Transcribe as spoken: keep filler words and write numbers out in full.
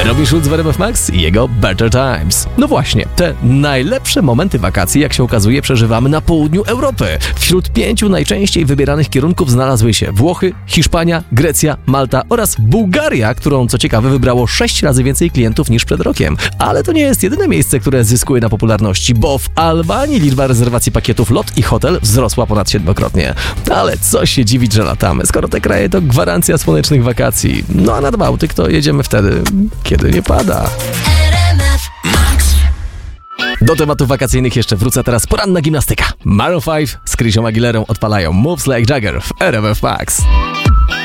Robin Schulz w R M F Max i jego Better Times. No właśnie, te najlepsze momenty wakacji, jak się okazuje, przeżywamy na południu Europy. Wśród pięciu najczęściej wybieranych kierunków znalazły się Włochy, Hiszpania, Grecja, Malta oraz Bułgaria, którą co ciekawe wybrało sześć razy więcej klientów niż przed rokiem. Ale to nie jest jedyne miejsce, które zyskuje na popularności, bo w Albanii liczba rezerwacji pakietów lot i hotel wzrosła ponad siedmiokrotnie. Ale co się dziwić, że latamy, skoro te kraje to gwarancja słonecznych wakacji. No a nad Bałtyk to jedziemy wtedy, kiedy nie pada. Do tematów wakacyjnych jeszcze wrócę teraz poranna gimnastyka. Maroon pięć z Christianą Aguilerą odpalają Moves Like Jagger w R M F Max.